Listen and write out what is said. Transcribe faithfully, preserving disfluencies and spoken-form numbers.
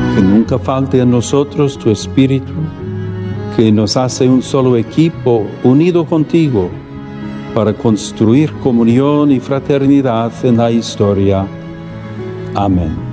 Que nunca falte en nosotros tu espíritu, que nos hace un solo equipo unido contigo para construir comunión y fraternidad en la historia. Amén.